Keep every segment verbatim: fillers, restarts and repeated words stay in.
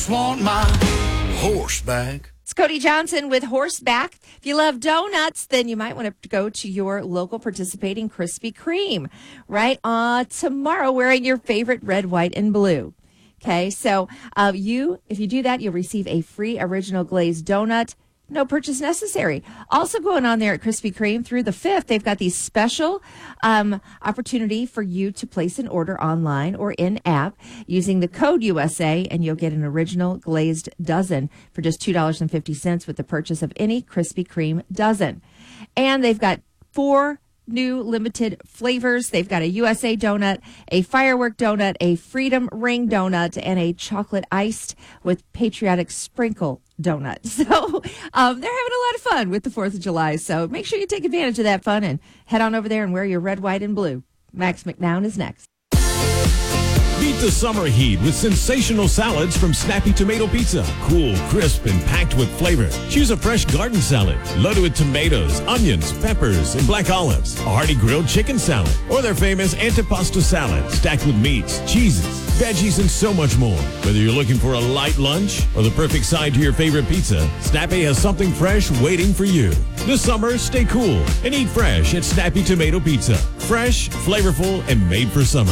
just want my horseback. It's Cody Johnson with Horseback. If you love donuts, then you might want to go to your local participating Krispy Kreme right uh, tomorrow wearing your favorite red, white, and blue. Okay, so uh, you, if you do that, you'll receive a free original glazed donut. No purchase necessary. Also going on there at Krispy Kreme through the fifth, they've got these special um, opportunity for you to place an order online or in-app using the code U S A, and you'll get an original glazed dozen for just two dollars and fifty cents with the purchase of any Krispy Kreme dozen. And they've got four new limited flavors. They've got a U S A donut, a firework donut, a freedom ring donut, and a chocolate iced with patriotic sprinkle donut. So um, they're having a lot of fun with the fourth of July. So make sure you take advantage of that fun and head on over there and wear your red, white, and blue. Max McNown is next. Beat the summer heat with sensational salads from Snappy Tomato Pizza. Cool, crisp, and packed with flavor. Choose a fresh garden salad loaded with tomatoes, onions, peppers, and black olives. A hearty grilled chicken salad. Or their famous antipasto salad stacked with meats, cheeses, veggies, and so much more. Whether you're looking for a light lunch or the perfect side to your favorite pizza, Snappy has something fresh waiting for you. This summer, stay cool and eat fresh at Snappy Tomato Pizza. Fresh, flavorful, and made for summer.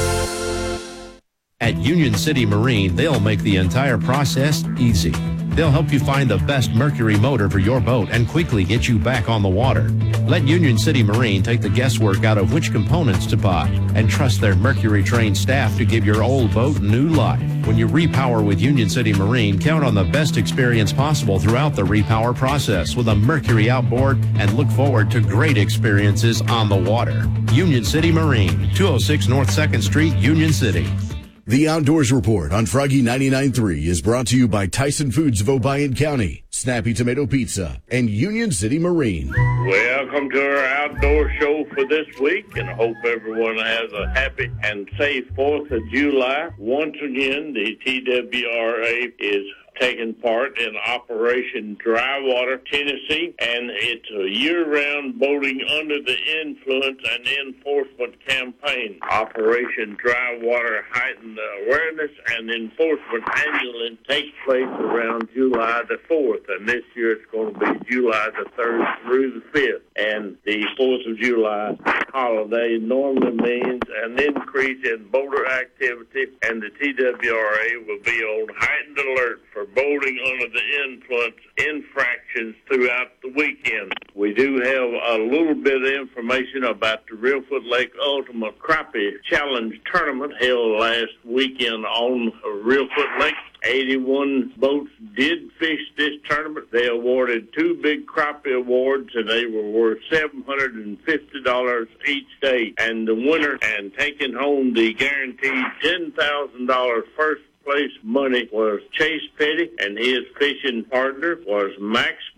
At Union City Marine, they'll make the entire process easy. They'll help you find the best Mercury motor for your boat and quickly get you back on the water. Let Union City Marine take the guesswork out of which components to buy and trust their Mercury-trained staff to give your old boat new life. When you repower with Union City Marine, count on the best experience possible throughout the repower process with a Mercury outboard and look forward to great experiences on the water. Union City Marine, two oh six North second Street, Union City. The Outdoors Report on Froggy ninety-nine point three is brought to you by Tyson Foods of Obion County, Snappy Tomato Pizza, and Union City Marine. Welcome to our outdoor show for this week, and I hope everyone has a happy and safe fourth of July. Once again, the T W R A is taking part in Operation Drywater, Tennessee, and it's a year-round boating under the influence and enforcement campaign. Operation Drywater heightened awareness and enforcement annually takes place around July the fourth, and this year it's going to be July the third through the fifth. And the fourth of July holiday normally means an increase in boater activity, and the T W R A will be on heightened alert for boating under the influence infractions throughout the weekend. We do have a little bit of information about the Reelfoot Lake Ultimate Crappie Challenge Tournament held last weekend on Reelfoot Lake. eighty-one boats did fish this tournament. They awarded two big crappie awards, and they were worth seven hundred fifty dollars each day. And the winner and taking home the guaranteed ten thousand dollars first place money was Chase Petty, and his fishing partner was Max